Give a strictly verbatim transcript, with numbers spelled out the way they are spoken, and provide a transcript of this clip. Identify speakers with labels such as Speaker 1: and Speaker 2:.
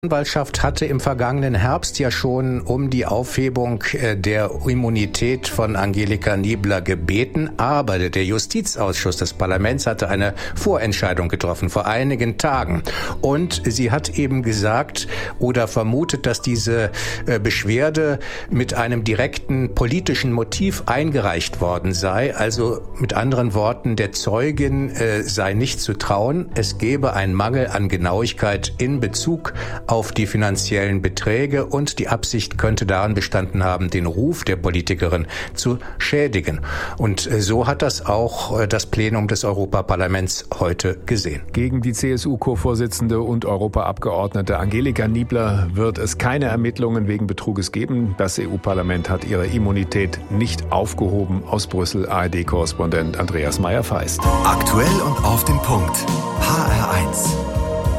Speaker 1: Die Anwaltschaft hatte im vergangenen Herbst ja schon um die Aufhebung der Immunität von Angelika Niebler gebeten, aber der Justizausschuss des Parlaments hatte eine Vorentscheidung getroffen vor einigen Tagen. Und sie hat eben gesagt oder vermutet, dass diese Beschwerde mit einem direkten politischen Motiv eingereicht worden sei. Also mit anderen Worten, der Zeugin äh, sei nicht zu trauen. Es gebe einen Mangel an Genauigkeit in Bezug auf die finanziellen Beträge und die Absicht könnte darin bestanden haben, den Ruf der Politikerin zu schädigen. Und so hat das auch das Plenum des Europaparlaments heute gesehen.
Speaker 2: Gegen die C S U-Co-Vorsitzende und Europaabgeordnete Angelika Niebler wird es keine Ermittlungen wegen Betruges geben. Das E U-Parlament hat ihre Immunität nicht aufgehoben. Aus Brüssel A R D-Korrespondent Andreas Meyer-Feist.
Speaker 3: Aktuell und auf den Punkt. H R eins.